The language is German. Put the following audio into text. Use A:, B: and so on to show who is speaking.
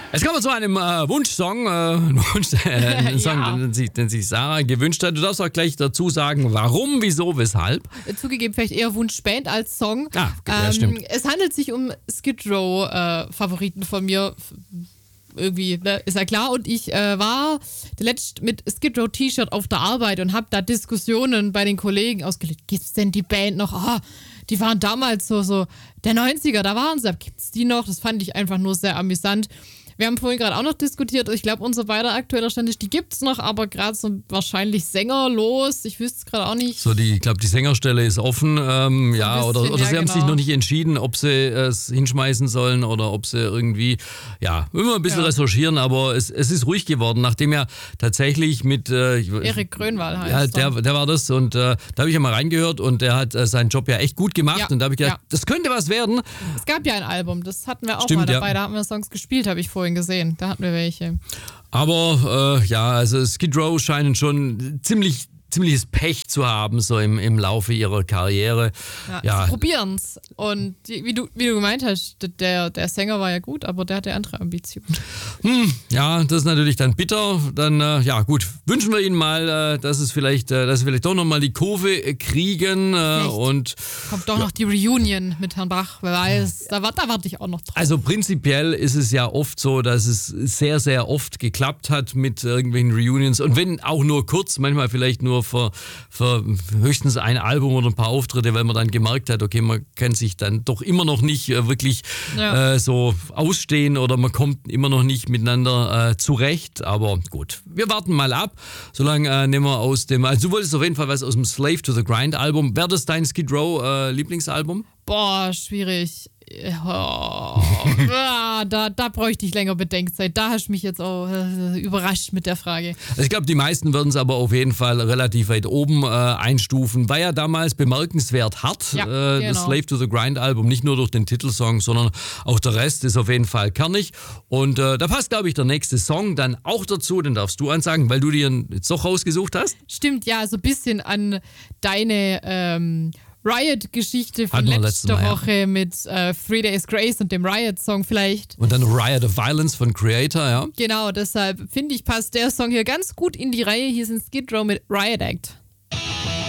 A: Es kommen wir zu einem Wunschsong, einen Song,
B: Ja.
A: den sich Sarah gewünscht hat. Du darfst auch gleich dazu sagen, warum, wieso, weshalb.
B: Zugegeben vielleicht eher Wunschband als Song.
A: Ja, stimmt.
B: Es handelt sich um Skid Row, Favoriten von mir. Irgendwie, ne, ist ja klar. Und ich war letzt mit Skid Row T-Shirt auf der Arbeit und habe da Diskussionen bei den Kollegen ausgelegt. Gibt's denn die Band noch? Die waren damals so der 90er, da waren sie. Gibt's die noch? Das fand ich einfach nur sehr amüsant. Wir haben vorhin gerade auch noch diskutiert. Ich glaube, unser beider aktueller Stand ist, die gibt's noch, aber gerade so wahrscheinlich sängerlos. Ich wüsste es gerade auch nicht.
A: So, ich glaube, die Sängerstelle ist offen. Oder sie haben sich noch nicht entschieden, ob sie es hinschmeißen sollen oder ob sie irgendwie, immer ein bisschen recherchieren. Aber es ist ruhig geworden, nachdem ja tatsächlich mit
B: Erik Grönwald heißt
A: der war das. Und da habe ich ja mal reingehört und der hat seinen Job ja echt gut gemacht.
B: Ja.
A: Und da habe ich gedacht, das könnte was werden.
B: Es gab ja ein Album, das hatten wir auch
A: Stimmt,
B: mal dabei.
A: ja.
B: Da haben wir Songs gespielt, habe ich vorhin gesehen. Da hatten wir welche.
A: Aber also Skid Row scheinen schon ziemliches Pech zu haben, so im Laufe ihrer Karriere.
B: Ja. Sie probieren's. Und wie du gemeint hast, der Sänger war ja gut, aber der hatte andere Ambitionen.
A: Ja, das ist natürlich dann bitter. Dann, gut, wünschen wir ihnen mal, dass sie vielleicht doch nochmal die Kurve kriegen. Und
B: kommt doch noch die Reunion mit Herrn Bach, wer weiß. Da warte ich auch noch drauf.
A: also prinzipiell ist es ja oft so, dass es sehr, sehr oft geklappt hat mit irgendwelchen Reunions. Und wenn auch nur kurz, manchmal vielleicht nur für höchstens ein Album oder ein paar Auftritte, weil man dann gemerkt hat, okay, man kann sich dann doch immer noch nicht wirklich so ausstehen oder man kommt immer noch nicht miteinander zurecht. Aber gut, wir warten mal ab. Solange nehmen wir also du wolltest auf jeden Fall was aus dem Slave to the Grind Album. Wäre das dein Skid Row Lieblingsalbum?
B: Boah, schwierig. Da bräuchte ich länger Bedenkzeit. Da hast du mich jetzt auch überrascht mit der Frage.
A: Also ich glaube, die meisten würden es aber auf jeden Fall relativ weit oben einstufen. War ja damals bemerkenswert hart, das Slave to the Grind Album. Nicht nur durch den Titelsong, sondern auch der Rest ist auf jeden Fall kernig. Und da passt, glaube ich, der nächste Song dann auch dazu. Den darfst du ansagen, weil du dir jetzt doch rausgesucht hast.
B: Stimmt, ja, so ein bisschen an deine Riot-Geschichte von letzter Woche mit 3 Days Grace und dem Riot-Song vielleicht.
A: Und dann Riot of Violence von Creator, ja.
B: Genau, deshalb finde ich, passt der Song hier ganz gut in die Reihe. Hier sind Skid Row mit Riot Act.